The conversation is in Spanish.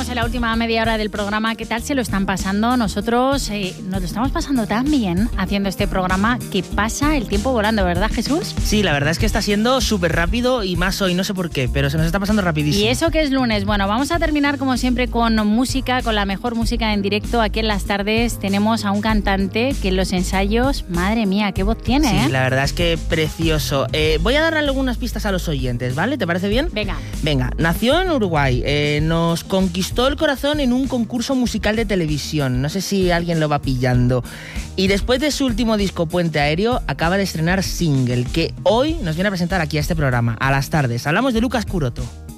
Estamos en la última media hora del programa. ¿Qué tal se lo están pasando? Nosotros nos lo estamos pasando tan bien haciendo este programa que pasa el tiempo volando, ¿verdad, Jesús? Sí, la verdad es que está siendo súper rápido y más hoy, no sé por qué, pero se nos está pasando rapidísimo. Y eso que es lunes. Bueno, vamos a terminar como siempre con música, con la mejor música en directo. Aquí en las tardes tenemos a un cantante que en los ensayos, madre mía, qué voz tiene, Sí, ¿eh? la verdad es que precioso. Voy a dar algunas pistas a los oyentes, ¿vale? ¿Te parece bien? Venga, nació en Uruguay, nos conquistó el corazón en un concurso musical de televisión, no sé si alguien lo va pillando, y después de su último disco Puente Aéreo acaba de estrenar single que hoy nos viene a presentar aquí a este programa, a las tardes. Hablamos de Lucas Curoto.